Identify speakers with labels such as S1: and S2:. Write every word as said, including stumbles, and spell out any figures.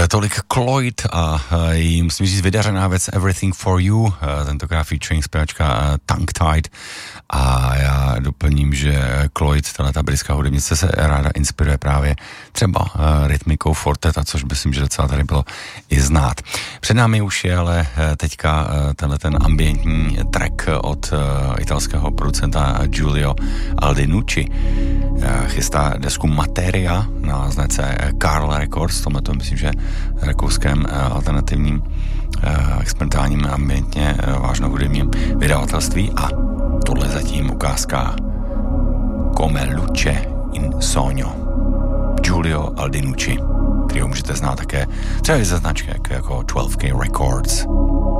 S1: Tolik Cloyd a její, musím říct, vydařená věc Everything for You, tentokrát featuring zpěvačka Tongue Tied. A já doplním, že Cloyd, tato britská hudebnice, se ráda inspiruje právě třeba rytmikou Forteta, což myslím, že docela tady bylo i znát. Před námi už je ale teďka tenhle ten ambientní track od italského producenta Giulio Aldinucci. Chystá desku Materia na značce Carl Records, tohle to myslím, že rakouském alternativním experimentálním ambientně vážnou hudebním vydavatelství a tohle zatím ukázka Come Luce in Sogno Giulio Aldinucci, který ho můžete znát také třeba i ze značky jako dvanáct K Records.